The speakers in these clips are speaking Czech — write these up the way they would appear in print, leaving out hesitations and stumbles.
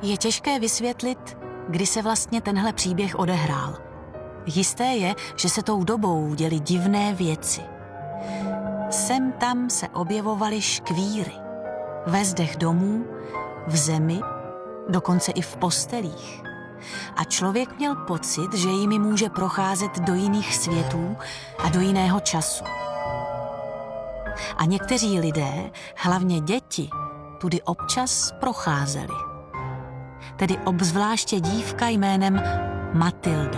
Je těžké vysvětlit, kdy se vlastně tenhle příběh odehrál. Jisté je, že se tou dobou děly divné věci. Sem tam se objevovaly škvíry. Ve zdech domů, v zemi, dokonce i v postelích. A člověk měl pocit, že jimi může procházet do jiných světů a do jiného času. A někteří lidé, hlavně děti, tudy občas procházeli. Tedy obzvláště dívka jménem Matilda.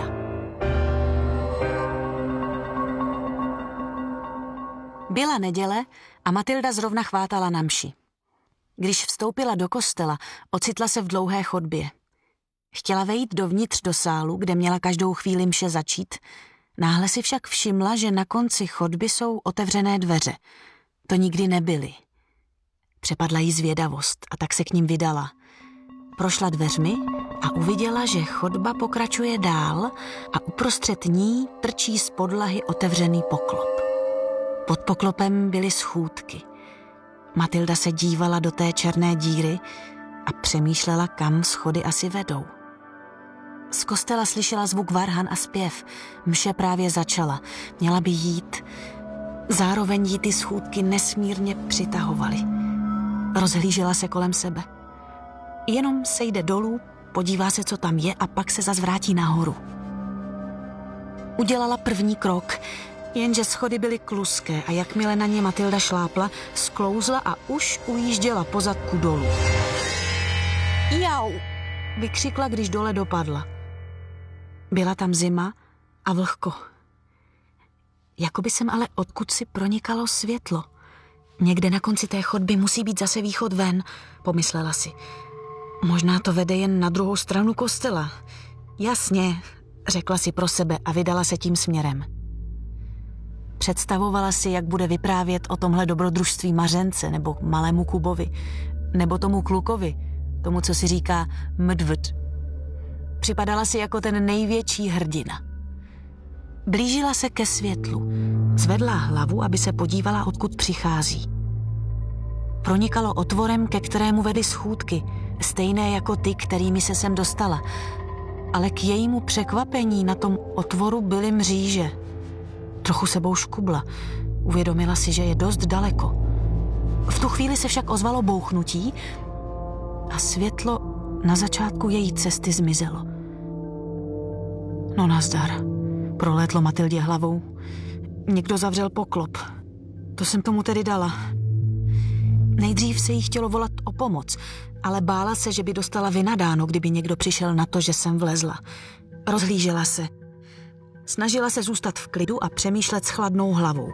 Byla neděle a Matilda zrovna chvátala na mši. Když vstoupila do kostela, ocitla se v dlouhé chodbě. Chtěla vejít dovnitř do sálu, kde měla každou chvíli mše začít. Náhle si však všimla, že na konci chodby jsou otevřené dveře. To nikdy nebyly. Přepadla jí zvědavost a tak se k ním vydala. Prošla dveřmi a uviděla, že chodba pokračuje dál a uprostřed ní trčí z podlahy otevřený poklop. Pod poklopem byly schůdky. Matilda se dívala do té černé díry a přemýšlela, kam schody asi vedou. Z kostela slyšela zvuk varhan a zpěv. Mše právě začala. Měla by jít. Zároveň jí ty schůdky nesmírně přitahovaly. Rozhlížela se kolem sebe. Jenom sejde dolů, podívá se, co tam je a pak se zas vrátí nahoru. Udělala první krok, jenže schody byly kluské a jakmile na ně Matilda šlápla, sklouzla a už ujížděla po zadku dolů. Jau! Vykřikla, když dole dopadla. Byla tam zima a vlhko. Jakoby sem ale odkud si pronikalo světlo. Někde na konci té chodby musí být zase východ ven, pomyslela si. Možná to vede jen na druhou stranu kostela. Jasně, řekla si pro sebe a vydala se tím směrem. Představovala si, jak bude vyprávět o tomhle dobrodružství Mařence nebo malému Kubovi, nebo tomu klukovi, tomu, co si říká Mdvd. Připadala si jako ten největší hrdina. Blížila se ke světlu. Zvedla hlavu, aby se podívala, odkud přichází. Pronikalo otvorem, ke kterému vedly schůdky, stejné jako ty, kterými se sem dostala. Ale k jejímu překvapení na tom otvoru byly mříže. Trochu sebou škubla. Uvědomila si, že je dost daleko. V tu chvíli se však ozvalo bouchnutí a světlo na začátku její cesty zmizelo. No nazdar, prolétlo Matildě hlavou. Někdo zavřel poklop. To jsem tomu tedy dala. Nejdřív se jí chtělo volat o pomoc, ale bála se, že by dostala vynadáno, kdyby někdo přišel na to, že jsem vlezla. Rozhlížela se. Snažila se zůstat v klidu a přemýšlet s chladnou hlavou.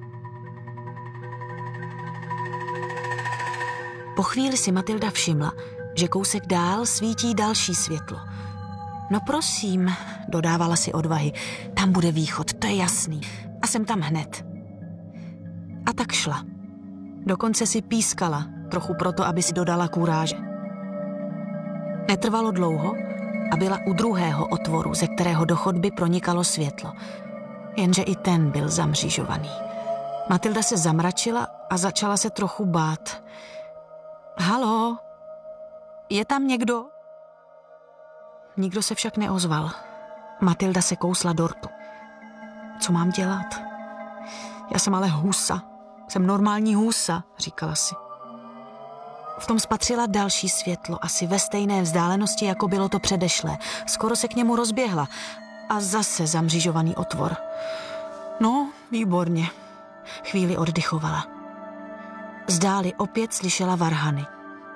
Po chvíli si Matilda všimla, že kousek dál svítí další světlo. No prosím, dodávala si odvahy, tam bude východ, to je jasný. A jsem tam hned. A tak šla. Dokonce si pískala, trochu proto, aby si dodala kůráže. Netrvalo dlouho a byla u druhého otvoru, ze kterého do chodby pronikalo světlo. Jenže i ten byl zamřížovaný. Matilda se zamračila a začala se trochu bát. Haló? Je tam někdo? Nikdo se však neozval. Matilda se kousla do rtu. Co mám dělat? Já jsem ale husa. Jsem normální husa, říkala si. V tom spatřila další světlo, asi ve stejné vzdálenosti, jako bylo to předešlé. Skoro se k němu rozběhla. A zase zamřížovaný otvor. No, výborně. Chvíli oddychovala. Zdáli opět slyšela varhany.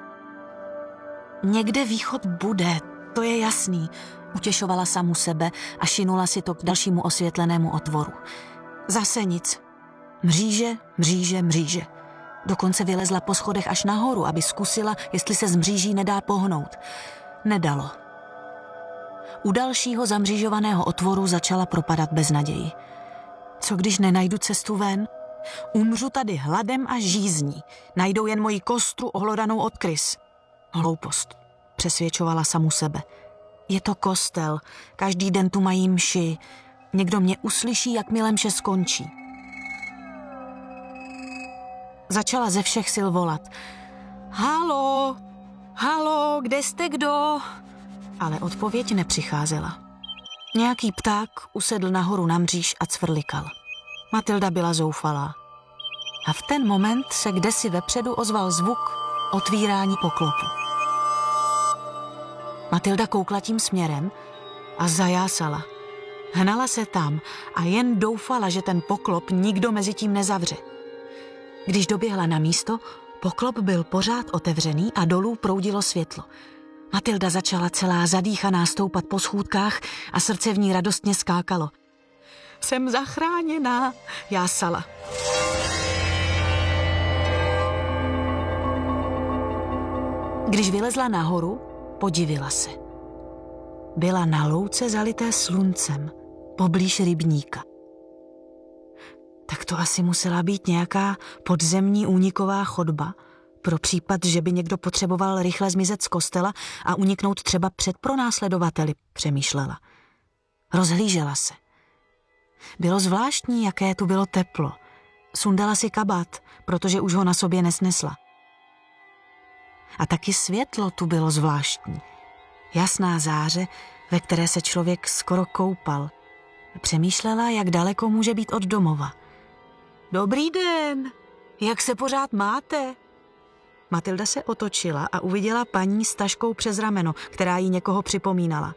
Někde východ bude, to je jasný, utěšovala samu sebe a šinula si to k dalšímu osvětlenému otvoru. Zase nic. Mříže, mříže, mříže. Dokonce vylezla po schodech až nahoru, aby zkusila, jestli se z mříží nedá pohnout. Nedalo. U dalšího zamřížovaného otvoru začala propadat beznaději. Co když nenajdu cestu ven? Umřu tady hladem a žízní. Najdou jen moji kostru ohlodanou od krys. Hloupost, přesvědčovala samu sebe. Je to kostel, každý den tu mají mši. Někdo mě uslyší, jakmile mše skončí. Začala ze všech sil volat. Haló, haló, kde jste kdo? Ale odpověď nepřicházela. Nějaký pták usedl nahoru na mříž a cvrlikal. Matilda byla zoufalá. A v ten moment se kdesi vepředu ozval zvuk otvírání poklopu. Matilda koukla tím směrem a zajásala. Hnala se tam a jen doufala, že ten poklop nikdo mezi tím nezavře. Když doběhla na místo, poklop byl pořád otevřený a dolů proudilo světlo. Matilda začala celá zadýchaná stoupat po schůdkách a srdce v ní radostně skákalo. Jsem zachráněná, jásala. Když vylezla nahoru, podivila se. Byla na louce zalité sluncem, poblíž rybníka. Tak to asi musela být nějaká podzemní úniková chodba, pro případ, že by někdo potřeboval rychle zmizet z kostela a uniknout třeba před pronásledovateli, přemýšlela. Rozhlížela se. Bylo zvláštní, jaké tu bylo teplo. Sundala si kabát, protože už ho na sobě nesnesla. A taky světlo tu bylo zvláštní. Jasná záře, ve které se člověk skoro koupal. Přemýšlela, jak daleko může být od domova. Dobrý den, jak se pořád máte? Matilda se otočila a uviděla paní s taškou přes rameno, která jí někoho připomínala.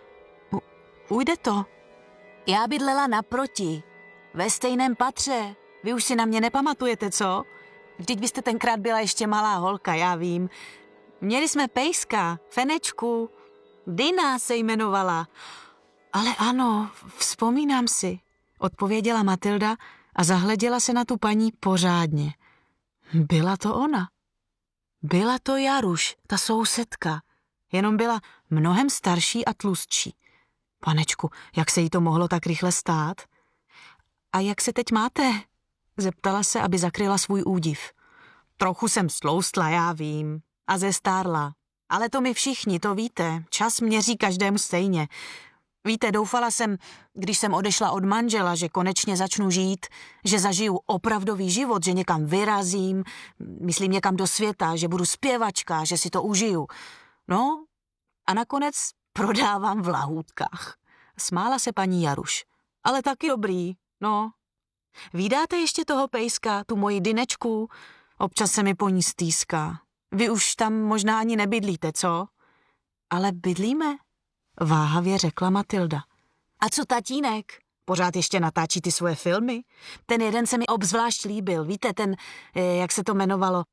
Ujde to? Já bydlela naproti, ve stejném patře. Vy už si na mě nepamatujete, co? Vždyť byste tenkrát byla ještě malá holka, já vím. Měli jsme pejska, Fenečku. Dina se jmenovala. Ale ano, vzpomínám si, odpověděla Matilda a zahleděla se na tu paní pořádně. Byla to ona. Byla to Jaruš, ta sousedka. Jenom byla mnohem starší a tlustší. Panečku, jak se jí to mohlo tak rychle stát? A jak se teď máte? Zeptala se, aby zakryla svůj údiv. Trochu jsem stloustla, já vím. A zestárla. Ale to my všichni, to víte. Čas měří každému stejně. Víte, doufala jsem, když jsem odešla od manžela, že konečně začnu žít, že zažiju opravdový život, že někam vyrazím, myslím někam do světa, že budu zpěvačka, že si to užiju. No a nakonec prodávám v lahůdkách. Smála se paní Jaruš. Ale taky dobrý, no. Vídáte ještě toho pejska, tu moji Dinečku? Občas se mi po ní stýská. Vy už tam možná ani nebydlíte, co? Ale bydlíme, váhavě řekla Matilda. A co tatínek? Pořád ještě natáčí ty svoje filmy? Ten jeden se mi obzvlášť líbil. Víte, ten, jak se to jmenovalo?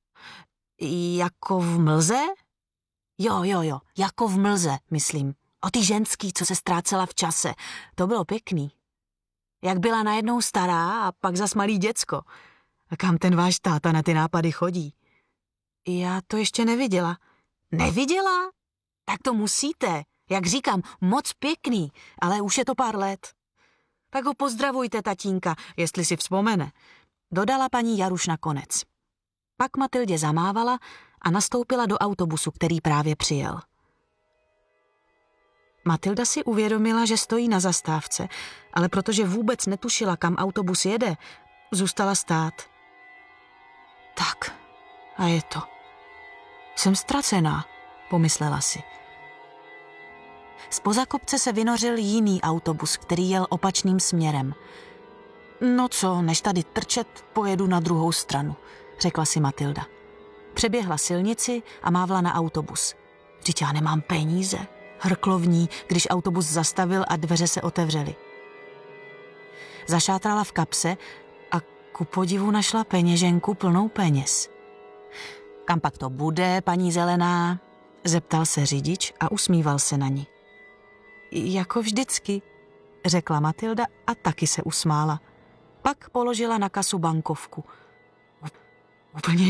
Jako v mlze? Jo, jako v mlze, myslím. O ty ženský, co se ztrácela v čase. To bylo pěkný. Jak byla najednou stará a pak zas malý děcko. A kam ten váš táta na ty nápady chodí? Já to ještě neviděla. Neviděla? Tak to musíte. Jak říkám, moc pěkný, ale už je to pár let. Tak ho pozdravujte, tatínka, jestli si vzpomene. Dodala paní Jaruš nakonec. Pak Matildě zamávala a nastoupila do autobusu, který právě přijel. Matilda si uvědomila, že stojí na zastávce, ale protože vůbec netušila, kam autobus jede, zůstala stát. Tak, a je to. Jsem ztracená, pomyslela si. Zpoza kopce se vynořil jiný autobus, který jel opačným směrem. No co, než tady trčet, pojedu na druhou stranu, řekla si Matilda. Přeběhla silnici a mávla na autobus. Vždyť já nemám peníze, hrklo v ní, když autobus zastavil a dveře se otevřely. Zašátrala v kapse a ku podivu našla peněženku plnou peněz. Kam pak to bude, paní Zelená? Zeptal se řidič a usmíval se na ní. Jako vždycky, řekla Matilda a taky se usmála. Pak položila na kasu bankovku. Úplně